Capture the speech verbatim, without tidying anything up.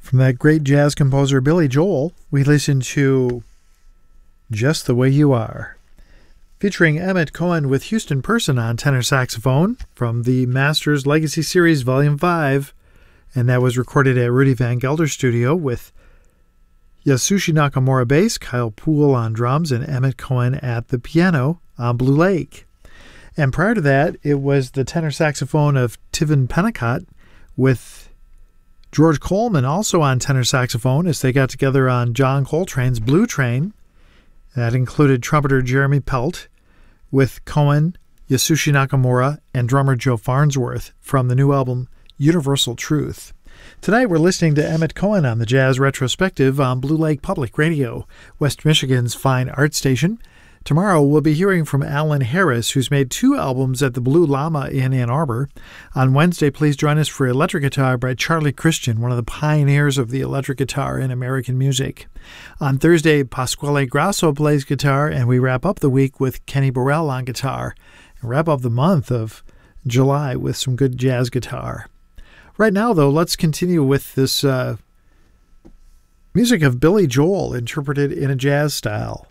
From that great jazz composer Billy Joel, we listen to Just the Way You Are, featuring Emmett Cohen with Houston Person on tenor saxophone from the Masters Legacy Series Volume five, and that was recorded at Rudy Van Gelder Studio with Yasushi Nakamura bass, Kyle Poole on drums, and Emmett Cohen at the piano on Blue Lake. And prior to that, it was the tenor saxophone of Tiven Pennicott with George Coleman also on tenor saxophone as they got together on John Coltrane's Blue Train. That included trumpeter Jeremy Pelt with Cohen, Yasushi Nakamura, and drummer Joe Farnsworth from the new album Universal Truth. Tonight we're listening to Emmett Cohen on the Jazz Retrospective on Blue Lake Public Radio, West Michigan's fine art station. Tomorrow we'll be hearing from Alan Harris, who's made two albums at the Blue Llama in Ann Arbor. On Wednesday, please join us for Electric Guitar by Charlie Christian, one of the pioneers of the electric guitar in American music. On Thursday, Pasquale Grasso plays guitar, and we wrap up the week with Kenny Burrell on guitar, and wrap up the month of July with some good jazz guitar. Right now, though, let's continue with this uh, music of Billy Joel interpreted in a jazz style.